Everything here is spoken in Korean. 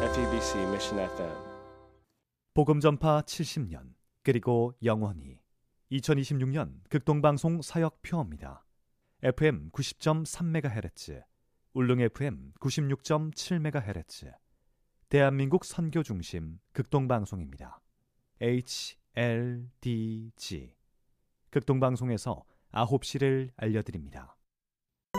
FEBC Mission FM. 복음전파 70년 그리고 영원히 2026년 극동방송 사역표입니다. FM 90.3MHz, 울릉 FM 96.7MHz, 대한민국 선교중심 극동방송입니다. HLDG 극동방송에서 9시를 알려드립니다.